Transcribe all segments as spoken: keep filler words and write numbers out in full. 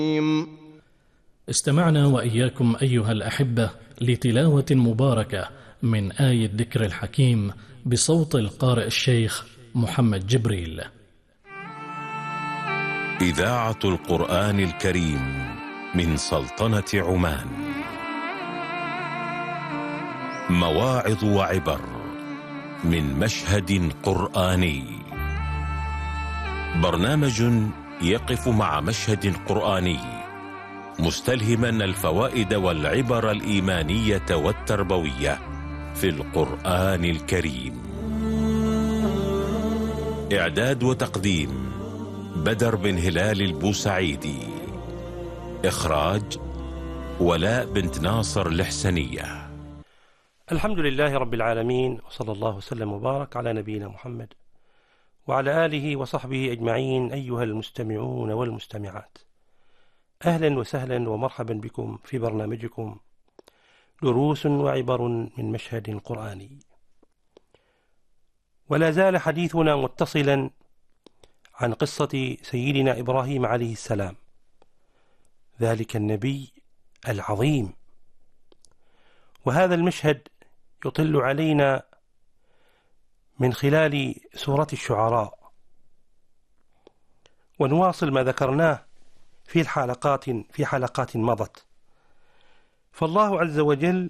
استمعنا وإياكم أيها الأحبة لتلاوة مباركة من آية ذكر الحكيم بصوت القارئ الشيخ محمد جبريل. إذاعة القرآن الكريم من سلطنة عمان. مواعظ وعبر من مشهد قرآني. برنامج يقف مع مشهد قرآني مستلهما الفوائد والعبر الإيمانية والتربوية في القرآن الكريم. إعداد وتقديم بدر بن هلال البوسعيدي. إخراج ولاء بنت ناصر الحسنية. الحمد لله رب العالمين، وصلى الله وسلم وبارك على نبينا محمد وعلى آله وصحبه أجمعين. أيها المستمعون والمستمعات، أهلا وسهلا ومرحبا بكم في برنامجكم دروس وعبر من مشهد قرآني. ولا زال حديثنا متصلا عن قصة سيدنا إبراهيم عليه السلام، ذلك النبي العظيم. وهذا المشهد يطل علينا من خلال سورة الشعراء، ونواصل ما ذكرناه في حلقات في حلقات مضت. فالله عز وجل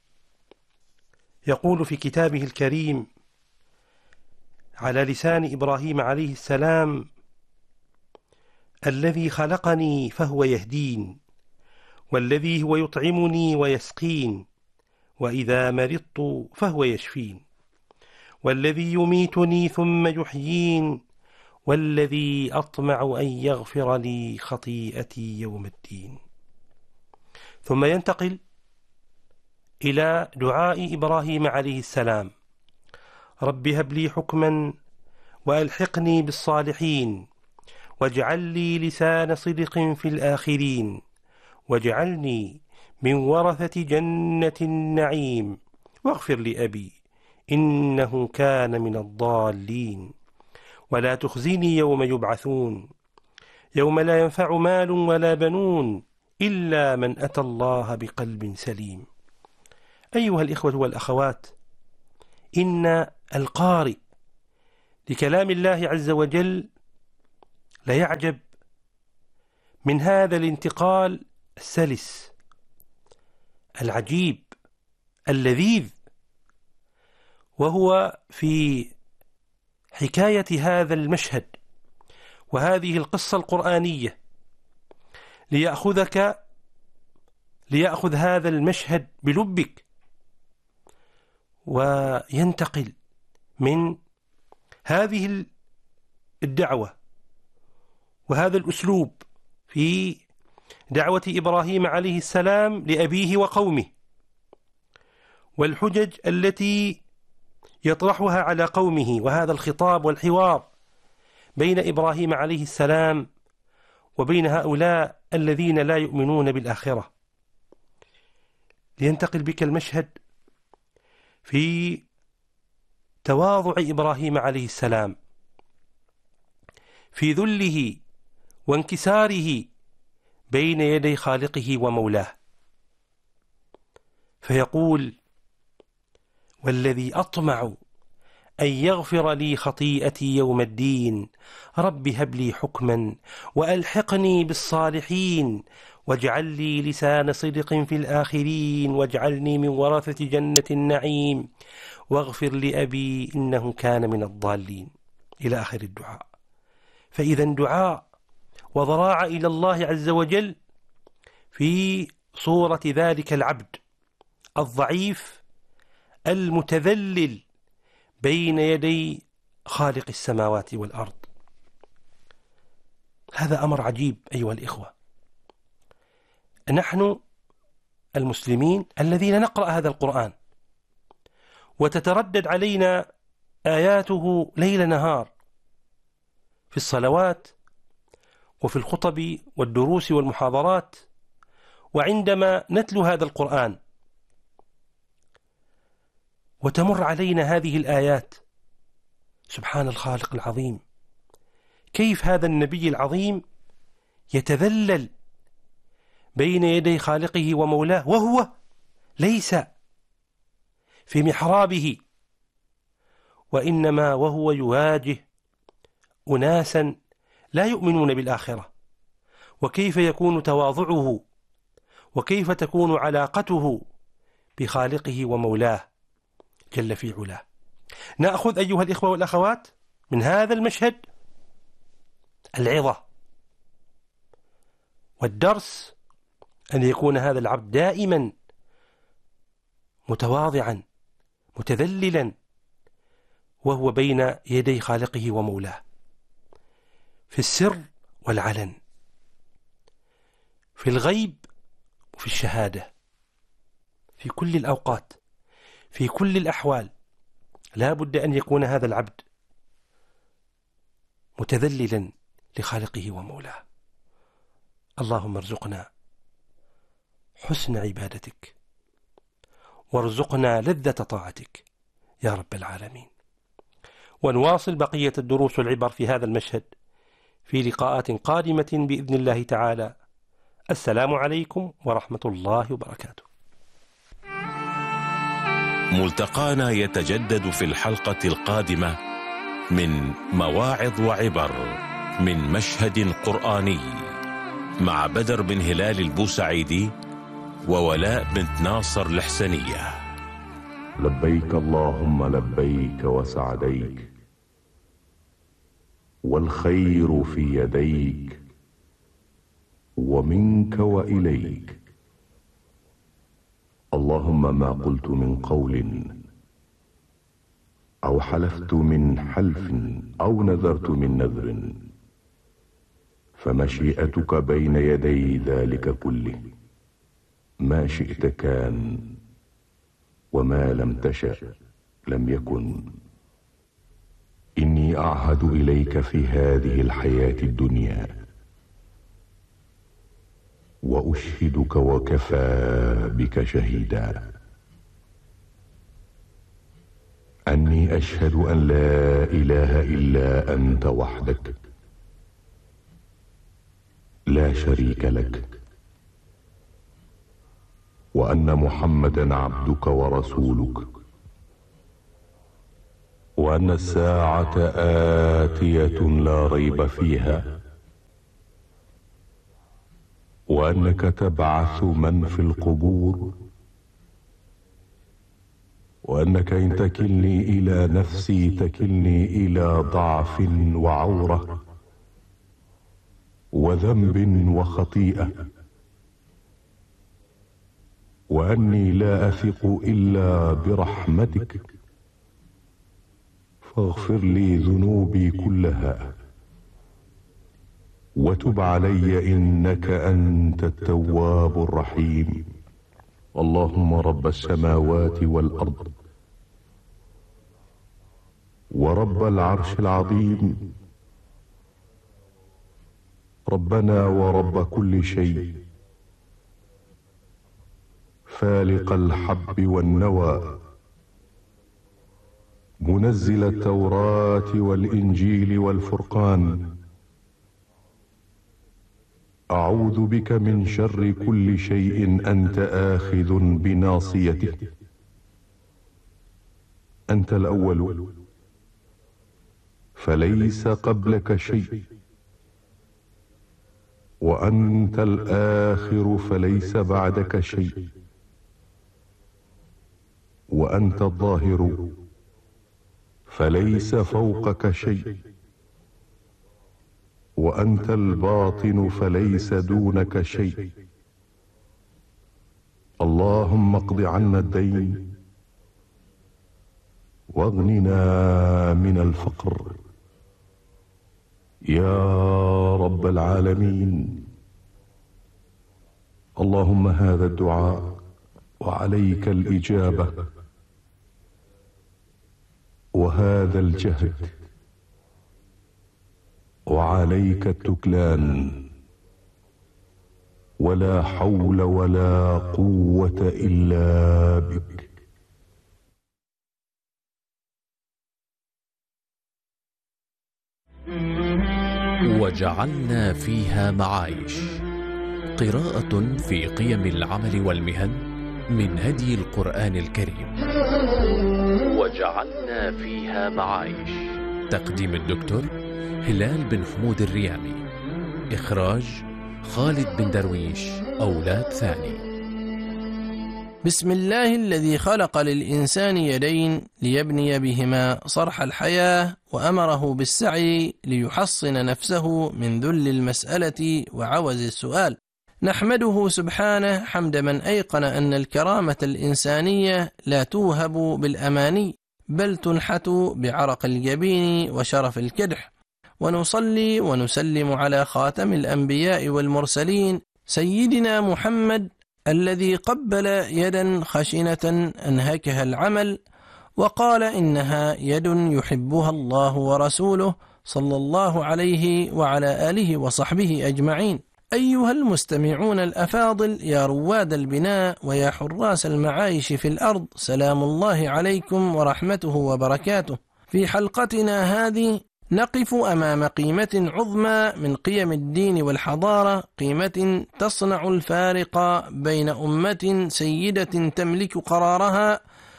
يقول في كتابه الكريم على لسان إبراهيم عليه السلام: الذي خلقني فهو يهدين، والذي هو يطعمني ويسقين، وإذا مرضت فهو يشفين، والذي يميتني ثم يحيين، والذي أطمع أن يغفر لي خطيئتي يوم الدين. ثم ينتقل إلى دعاء إبراهيم عليه السلام: رب هب لي حكما وألحقني بالصالحين، واجعل لي لسان صدق في الآخرين، واجعلني من ورثة جنة النعيم، واغفر لأبي إنه كان من الضالين، ولا تخزني يوم يبعثون، يوم لا ينفع مال ولا بنون إلا من أتى الله بقلب سليم. أيها الإخوة والأخوات، إن القارئ لكلام الله عز وجل ليعجب من هذا الانتقال السلس العجيب اللذيذ، وهو في حكاية هذا المشهد وهذه القصة القرآنية، ليأخذك ليأخذ هذا المشهد بلبك، وينتقل من هذه الدعوة وهذا الأسلوب في دعوة إبراهيم عليه السلام لأبيه وقومه، والحجج التي يطرحها على قومه، وهذا الخطاب والحوار بين إبراهيم عليه السلام وبين هؤلاء الذين لا يؤمنون بالآخرة. لينتقل بك المشهد في تواضع إبراهيم عليه السلام، في ذله وانكساره بين يدي خالقه ومولاه، فيقول: والذي أطمع أن يغفر لي خطيئتي يوم الدين، رب هب لي حكما وألحقني بالصالحين، واجعل لي لسان صدق في الآخرين، واجعلني من ورثة جنة النعيم، واغفر لأبي إنه كان من الضالين، إلى آخر الدعاء. فإذا دعاء وضراعة إلى الله عز وجل في صورة ذلك العبد الضعيف المتذلل بين يدي خالق السماوات والأرض. هذا أمر عجيب أيها الإخوة. نحن المسلمين الذين نقرأ هذا القرآن وتتردد علينا آياته ليل نهار في الصلوات وفي الخطب والدروس والمحاضرات، وعندما نتلو هذا القرآن وتمر علينا هذه الآيات، سبحان الخالق العظيم، كيف هذا النبي العظيم يتذلل بين يدي خالقه ومولاه، وهو ليس في محرابه، وإنما وهو يواجه أناسا لا يؤمنون بالآخرة. وكيف يكون تواضعه وكيف تكون علاقته بخالقه ومولاه جل في علاه. نأخذ أيها الإخوة والأخوات من هذا المشهد العظة والدرس، أن يكون هذا العبد دائما متواضعا متذللا وهو بين يدي خالقه ومولاه، في السر والعلن، في الغيب وفي الشهادة، في كل الأوقات، في كل الأحوال. لا بد أن يكون هذا العبد متذللا لخالقه ومولاه. اللهم ارزقنا حسن عبادتك، وارزقنا لذة طاعتك يا رب العالمين. ونواصل بقية الدروس والعبر في هذا المشهد في لقاءات قادمة بإذن الله تعالى. السلام عليكم ورحمة الله وبركاته. ملتقانا يتجدد في الحلقة القادمة من مواعظ وعبر من مشهد قرآني مع بدر بن هلال البوسعيدي وولاء بنت ناصر الحسنية. لبيك اللهم لبيك وسعديك، والخير في يديك، ومنك وإليك. اللهم ما قلت من قول أو حلفت من حلف أو نذرت من نذر فمشيئتك بين يدي ذلك كله، ما شئت كان وما لم تشأ لم يكن. إني أعهد إليك في هذه الحياة الدنيا وأشهدك وكفى بك شهيدا أني أشهد أن لا إله إلا أنت وحدك لا شريك لك، وأن محمدا عبدك ورسولك، وأن الساعة آتية لا ريب فيها، وأنك تبعث من في القبور، وأنك إن تكلني إلى نفسي تكلني إلى ضعف وعورة وذنب وخطيئة، وأني لا أثق إلا برحمتك، فاغفر لي ذنوبي كلها وتب علي إنك أنت التواب الرحيم. اللهم رب السماوات والأرض ورب العرش العظيم، ربنا ورب كل شيء، فالق الحب والنوى، منزل التوراة والإنجيل والفرقان، أعوذ بك من شر كل شيء أنت آخذ بناصيته. أنت الأول فليس قبلك شيء، وأنت الآخر فليس بعدك شيء، وأنت الظاهر فليس فوقك شيء، وأنت الباطن فليس دونك شيء. اللهم اقض عنا الدين واغننا من الفقر يا رب العالمين. اللهم هذا الدعاء وعليك الإجابة، وهذا الجهد وعليك التكلان، ولا حول ولا قوة إلا بك. وجعلنا فيها معايش، قراءة في قيم العمل والمهن من هدي القرآن الكريم، وجعلنا فيها معايش. تقديم الدكتور هلال بن حمود الريامي، إخراج خالد بن درويش، أولاد ثاني. بسم الله الذي خلق للإنسان يدين ليبني بهما صرح الحياة، وأمره بالسعي ليحصن نفسه من ذل المسألة وعوز السؤال. نحمده سبحانه حمد من أيقن أن الكرامة الإنسانية لا توهب بالأماني، بل تنحت بعرق الجبين وشرف الكدح. ونصلي ونسلم على خاتم الأنبياء والمرسلين سيدنا محمد الذي قبل يدا خشنة أنهكها العمل وقال إنها يد يحبها الله ورسوله صلى الله عليه وعلى آله وصحبه أجمعين. أيها المستمعون الأفاضل، يا رواد البناء ويا حراس المعايش في الأرض، سلام الله عليكم ورحمته وبركاته. في حلقتنا هذه نقف أمام قيمة عظمى من قيم الدين والحضارة، قيمة تصنع الفارق بين أمة سيدة تملك قرارها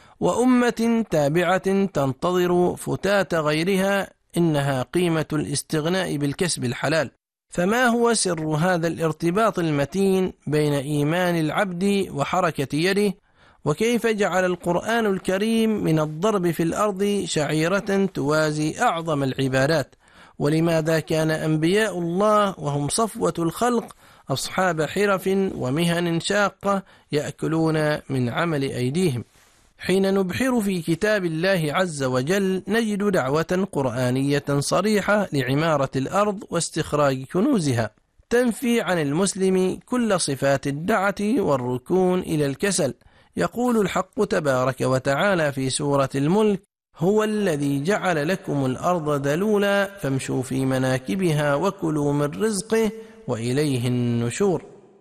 وأمة تابعة تنتظر فتات غيرها، إنها قيمة الاستغناء بالكسب الحلال. فما هو سر هذا الارتباط المتين بين إيمان العبد وحركة يده؟ وكيف جعل القرآن الكريم من الضرب في الأرض شعيرة توازي أعظم العبادات؟ ولماذا كان أنبياء الله وهم صفوة الخلق أصحاب حرف ومهن شاقة يأكلون من عمل أيديهم؟ حين نبحر في كتاب الله عز وجل نجد دعوة قرآنية صريحة لعمارة الأرض واستخراج كنوزها، تنفي عن المسلم كل صفات الدعة والركون إلى الكسل. يقول الحق تبارك وتعالى في سورة الملك: هو الذي جعل لكم الأرض ذلولا فامشوا في مناكبها وكلوا من رزقه وإليه النشور.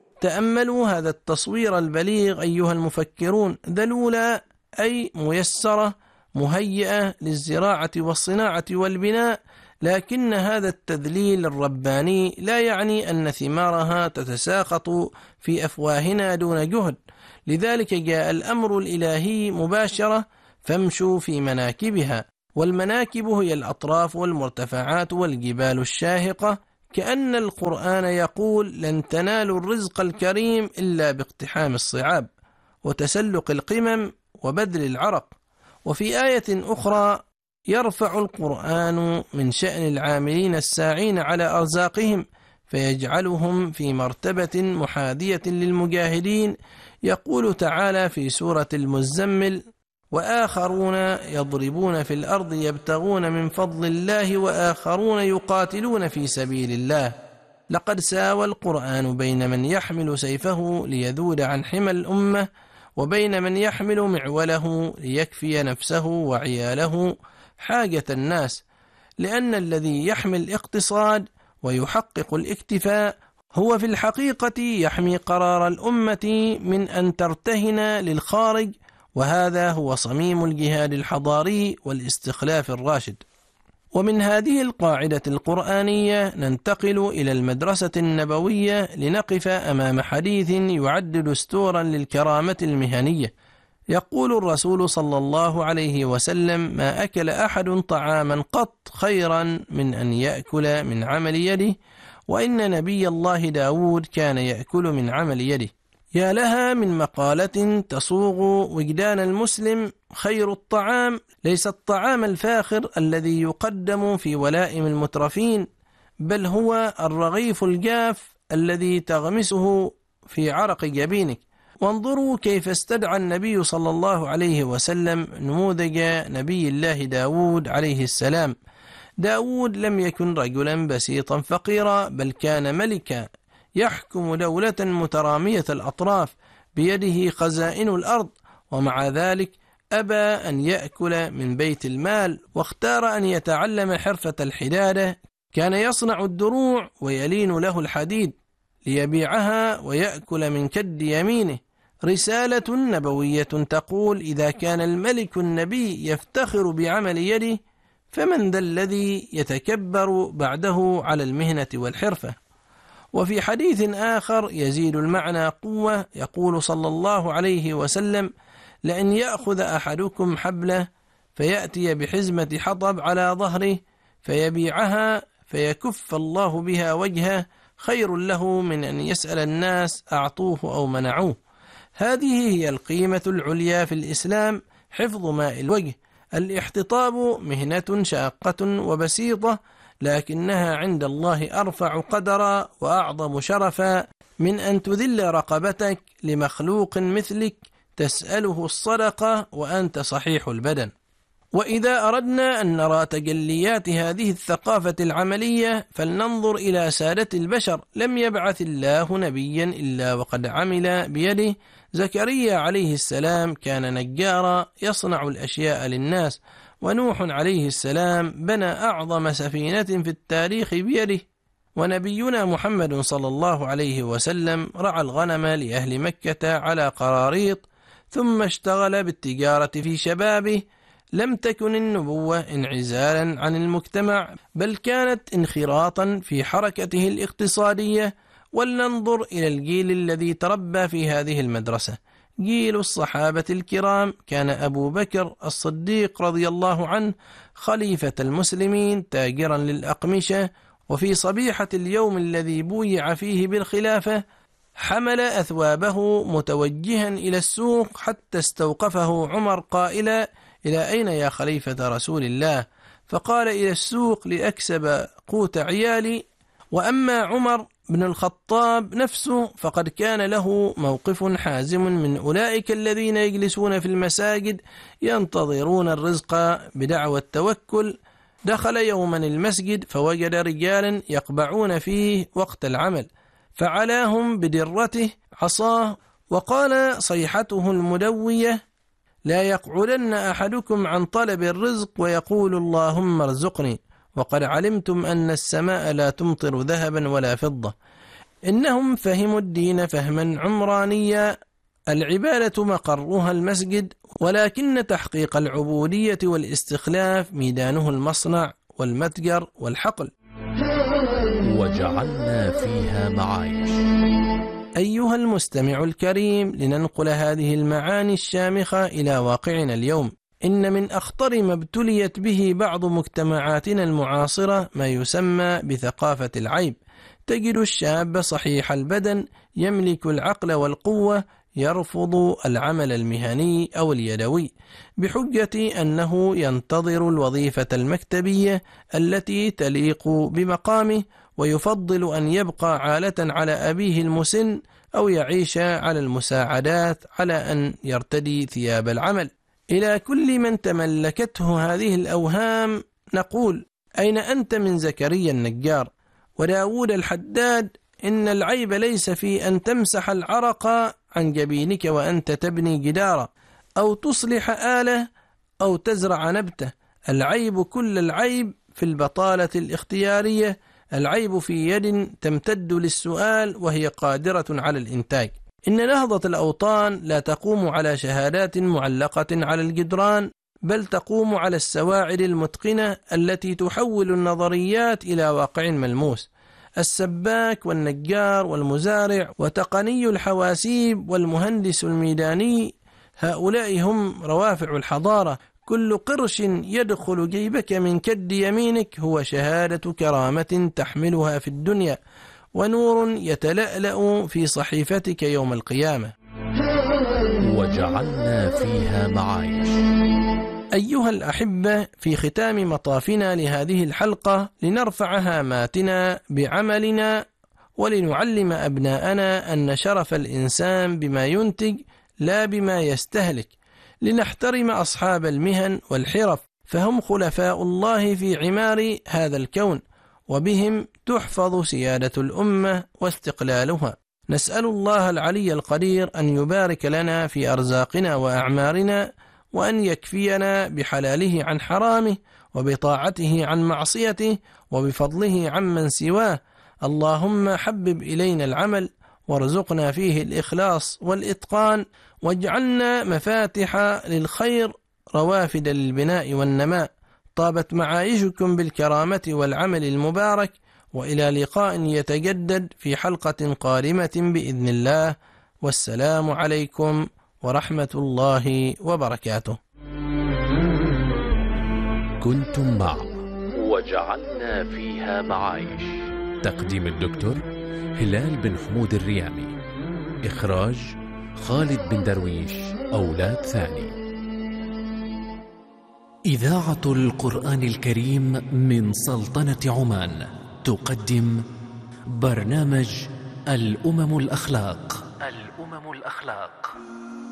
تأملوا هذا التصوير البليغ أيها المفكرون. ذلولا أي ميسرة مهيئة للزراعة والصناعة والبناء، لكن هذا التذليل الرباني لا يعني أن ثمارها تتساقط في أفواهنا دون جهد. لذلك جاء الأمر الإلهي مباشرة: فامشوا في مناكبها. والمناكب هي الأطراف والمرتفعات والجبال الشاهقة، كأن القرآن يقول: لن تنالوا الرزق الكريم إلا باقتحام الصعاب وتسلق القمم وبذل العرق. وفي آية أخرى يرفع القرآن من شأن العاملين الساعين على أرزاقهم فيجعلهم في مرتبة محاذية للمجاهدين. يقول تعالى في سورة المزمل: وآخرون يضربون في الأرض يبتغون من فضل الله وآخرون يقاتلون في سبيل الله. لقد ساوى القرآن بين من يحمل سيفه ليذود عن حمى الأمة وبين من يحمل معوله ليكفي نفسه وعياله حاجة الناس، لأن الذي يحمي الاقتصاد ويحقق الاكتفاء هو في الحقيقة يحمي قرار الأمة من أن ترتهن للخارج، وهذا هو صميم الجهاد الحضاري والاستخلاف الراشد. ومن هذه القاعدة القرآنية ننتقل إلى المدرسة النبوية لنقف أمام حديث يعد دستورا للكرامة المهنية. يقول الرسول صلى الله عليه وسلم: ما أكل أحد طعاما قط خيرا من أن يأكل من عمل يده، وإن نبي الله داود كان يأكل من عمل يده. يا لها من مقالة تصوغ وجدان المسلم: خير الطعام ليس الطعام الفاخر الذي يقدم في ولائم المترفين، بل هو الرغيف الجاف الذي تغمسه في عرق جبينك. وانظروا كيف استدعى النبي صلى الله عليه وسلم نموذج نبي الله داود عليه السلام. داود لم يكن رجلا بسيطا فقيرا، بل كان ملكا يحكم دولة مترامية الأطراف بيده خزائن الأرض، ومع ذلك أبى أن يأكل من بيت المال، واختار أن يتعلم حرفة الحدادة. كان يصنع الدروع ويلين له الحديد ليبيعها ويأكل من كد يمينه. رسالة نبوية تقول: إذا كان الملك النبي يفتخر بعمل يده، فمن ذا الذي يتكبر بعده على المهنة والحرفة؟ وفي حديث آخر يزيد المعنى قوة يقول صلى الله عليه وسلم: لأن يأخذ أحدكم حبله فيأتي بحزمة حطب على ظهره فيبيعها فيكف الله بها وجهه خير له من أن يسأل الناس أعطوه أو منعوه. هذه هي القيمة العليا في الإسلام، حفظ ماء الوجه. الاحتطاب مهنة شاقة وبسيطة، لكنها عند الله أرفع قدرا وأعظم شرفا من أن تذل رقبتك لمخلوق مثلك تسأله الصدقة وأنت صحيح البدن. وإذا أردنا أن نرى تجليات هذه الثقافة العملية فلننظر إلى سادة البشر. لم يبعث الله نبيا إلا وقد عمل بيده. زكريا عليه السلام كان نجارا يصنع الأشياء للناس، ونوح عليه السلام بنى أعظم سفينة في التاريخ بيده، ونبينا محمد صلى الله عليه وسلم رعى الغنم لأهل مكة على قراريط، ثم اشتغل بالتجارة في شبابه. لم تكن النبوة انعزالا عن المجتمع، بل كانت انخراطا في حركته الاقتصادية. ولننظر إلى الجيل الذي تربى في هذه المدرسة، جيل الصحابة الكرام. كان أبو بكر الصديق رضي الله عنه خليفة المسلمين تاجرا للأقمشة، وفي صبيحة اليوم الذي بويع فيه بالخلافة حمل أثوابه متوجها إلى السوق حتى استوقفه عمر قائلا: إلى أين يا خليفة رسول الله؟ فقال: إلى السوق لأكسب قوت عيالي. وأما عمر بن الخطاب نفسه فقد كان له موقف حازم من أولئك الذين يجلسون في المساجد ينتظرون الرزق بدعوى التوكل. دخل يوما المسجد فوجد رجالا يقبعون فيه وقت العمل، فعلاهم بدرته عصاه وقال صيحته المدوية: لا يقعدن أحدكم عن طلب الرزق ويقول اللهم ارزقني وقد علمتم أن السماء لا تمطر ذهبا ولا فضة. إنهم فهموا الدين فهما عمرانيا، العبادة مقرها المسجد، ولكن تحقيق العبودية والاستخلاف ميدانه المصنع والمتجر والحقل. وجعلنا فيها معايش. أيها المستمع الكريم، لننقل هذه المعاني الشامخة إلى واقعنا اليوم. إن من أخطر ما ابتليت به بعض مجتمعاتنا المعاصرة ما يسمى بثقافة العيب. تجد الشاب صحيح البدن يملك العقل والقوة يرفض العمل المهني أو اليدوي بحجة أنه ينتظر الوظيفة المكتبية التي تليق بمقامه، ويفضل أن يبقى عالة على أبيه المسن أو يعيش على المساعدات على أن يرتدي ثياب العمل. إلى كل من تملكته هذه الأوهام نقول: أين أنت من زكريا النجار وداود الحداد؟ إن العيب ليس في أن تمسح العرق عن جبينك وأنت تبني جدارا، أو تصلح آلة، أو تزرع نبتة. العيب كل العيب في البطالة الاختيارية. العيب في يد تمتد للسؤال وهي قادرة على الإنتاج. إن نهضة الأوطان لا تقوم على شهادات معلقة على الجدران، بل تقوم على السواعد المتقنة التي تحول النظريات إلى واقع ملموس. السباك والنجار والمزارع وتقني الحواسيب والمهندس الميداني، هؤلاء هم روافع الحضارة. كل قرش يدخل جيبك من كد يمينك هو شهادة كرامة تحملها في الدنيا، ونور يتلألأ في صحيفتك يوم القيامة. وجعلنا فيها معايش. أيها الأحبة، في ختام مطافنا لهذه الحلقة لنرفع هاماتنا بعملنا ولنعلم أبناءنا أن شرف الإنسان بما ينتج لا بما يستهلك، لنحترم أصحاب المهن والحرف فهم خلفاء الله في عمار هذا الكون، وبهم تحفظ سيادة الأمة واستقلالها. نسأل الله العلي القدير أن يبارك لنا في أرزاقنا وأعمارنا، وأن يكفينا بحلاله عن حرامه، وبطاعته عن معصيته، وبفضله عمن سواه. اللهم حبب إلينا العمل وارزقنا فيه الإخلاص والإتقان، واجعلنا مفاتح للخير روافد للبناء والنماء. طابت معايشكم بالكرامة والعمل المبارك، وإلى لقاء يتجدد في حلقة قادمة بإذن الله، والسلام عليكم ورحمة الله وبركاته. كنتم مع وجعلنا فيها معايش، تقديم الدكتور هلال بن حمود الريامي، إخراج خالد بن درويش أولاد ثاني. إذاعة القرآن الكريم من سلطنة عمان تقدم برنامج الأمم الأخلاق. الأمم الأخلاق